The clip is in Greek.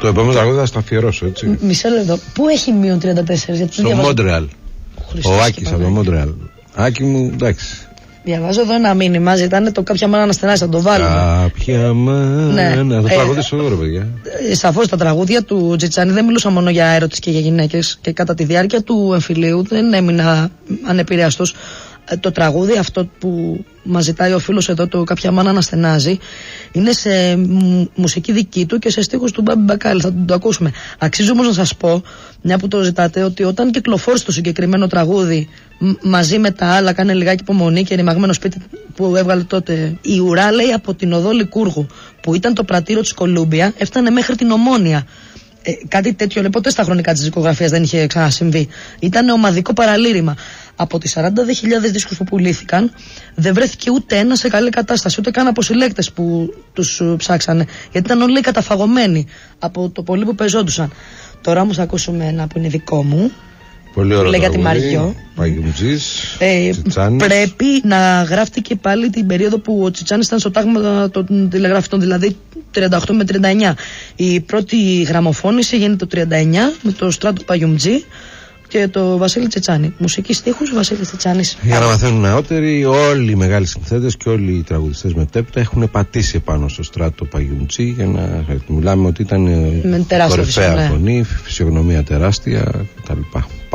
Το επόμενο τραγούδι θα στο αφιερώσω, έτσι. Μισό λεπτό. Πού έχει μείον 34, γιατί στο Μόντρεαλ. Ο Άκης από το Μόντρεαλ. Άκη μου, εντάξει. Διαβάζω εδώ ένα μήνυμα, ζητάνε το κάποια μάνα να στενάσει, θα το βάλουμε. Κάποια μάνα. Ναι. Θα τραγουδήσω εδώ, ρε παιδιά. Σαφώς τα τραγούδια του Τσιτσάνη δεν μιλούσαν μόνο για έρωτες και για γυναίκες. Και κατά τη διάρκεια του εμφυλίου δεν έμεινα ανεπηρεαστός. Το τραγούδι αυτό που μας ζητάει ο φίλος εδώ, το κάποια μάνα να στενάζει, είναι σε μουσική δική του και σε στίχους του Μπάμπη Μπακάλι. Θα το ακούσουμε. Αξίζει όμως να σας πω, μια που το ζητάτε, ότι όταν κυκλοφόρησε το συγκεκριμένο τραγούδι μαζί με τα άλλα, κάνε λιγάκι υπομονή και ρημαγμένο σπίτι που έβγαλε τότε η Ουρά, λέει, από την οδό Λικούργου, που ήταν το πρατήριο της Κολούμπια, έφτανε μέχρι την Ομόνια. Κάτι τέτοιο, λέει, ποτέ στα χρονικά της δισκογραφίας δεν είχε ξανασυμβεί. Ήταν ομαδικό παραλήρημα. Από τις 40.000 δίσκους που πουλήθηκαν, δεν βρέθηκε ούτε ένα σε καλή κατάσταση, ούτε καν από συλλέκτες που τους ψάξανε. Γιατί ήταν όλοι καταφαγωμένοι από το πολύ που πεζόντουσαν. Τώρα όμως θα ακούσουμε ένα που είναι δικό μου. Πολύ ωραίο λέει για τη Μαριό. Πρέπει να γράφτηκε πάλι την περίοδο που ο Τσιτσάνης ήταν στο τάγμα των τηλεγραφητών, δηλαδή 38 με 39. Η πρώτη γραμμοφώνηση γίνεται το 39 με το Στράτο Παγιουμτζή και το Βασίλη Τσιτσάνη. Μουσική στίχους Βασίλης Τσιτσάνης. Για να μαθαίνουν νεότεροι, όλοι οι μεγάλοι συνθέτες και όλοι οι τραγουδιστές μετέπειτα έχουν πατήσει πάνω στο Στράτο Παγιουμτζή, για να μιλάμε ότι ήταν κορυφαία φωνή, φυσιογνωμία τεράστια κτλ.